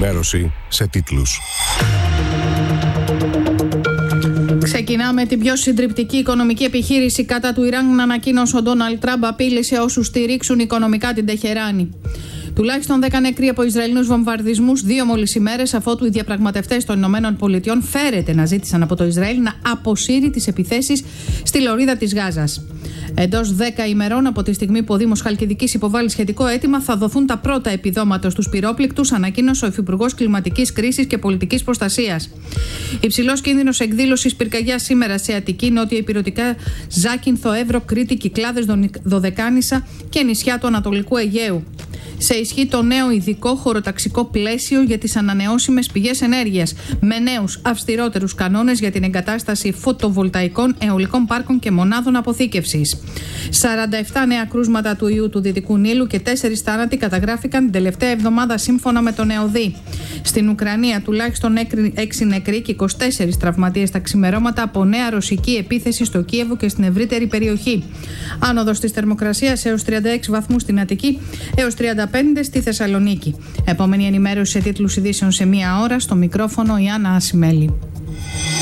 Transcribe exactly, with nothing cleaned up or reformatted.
ενημέρωση σε τίτλους. Ξεκινάμε την πιο συντριπτική οικονομική επιχείρηση κατά του Ιράν. Ανακοίνωσε ο Ντόναλντ Τραμπ, απείλησε όσους στηρίξουν οικονομικά την Τεχεράνη. Τουλάχιστον δέκα νεκροί από Ισραηλινούς βομβαρδισμούς, δύο μόλις ημέρες αφότου οι διαπραγματευτές των Ηνωμένων Πολιτειών φέρεται να ζήτησαν από το Ισραήλ να αποσύρει τις επιθέσεις στη λωρίδα της Γάζας. Εντός δέκα ημερών από τη στιγμή που ο Δήμος Χαλκιδικής υποβάλλει σχετικό αίτημα, θα δοθούν τα πρώτα επιδόματα στους πυρόπληκτους, ανακοίνωσε ο Υφυπουργός Κλιματικής Κρίσης και Πολιτικής Προστασίας. Υψηλός κίνδυνος εκδήλωσης πυρκαγιάς σήμερα σε Αττική, Νότια Ηπειρωτικά, Ζάκυνθο, Εύρο, Κρήτη, Κυκλάδες, Δωδεκάνησα και νησιά του Ανατολικού Αιγαίου. Σε ισχύ το νέο ειδικό χωροταξικό πλαίσιο για τις ανανεώσιμες πηγές ενέργειας, με νέους αυστηρότερους κανόνες για την εγκατάσταση φωτοβολταϊκών, αιωλικών πάρκων και μονάδων αποθήκευσης. σαράντα επτά νέα κρούσματα του ιού του Δυτικού Νείλου και τέσσερις θάνατοι καταγράφηκαν την τελευταία εβδομάδα σύμφωνα με τον ΕΟΔΗ. Στην Ουκρανία τουλάχιστον έξι νεκροί και είκοσι τέσσερις τραυματίες τα ξημερώματα από νέα ρωσική επίθεση στο Κίεβο και στην ευρύτερη περιοχή. Άνοδος της θερμοκρασίας έως τριάντα έξι βαθμούς στην Αττική, έως τριάντα πέντε στη Θεσσαλονίκη. Επόμενη ενημέρωση σε τίτλους ειδήσεων σε μία ώρα. Στο μικρόφωνο η Άννα Ασημέλη.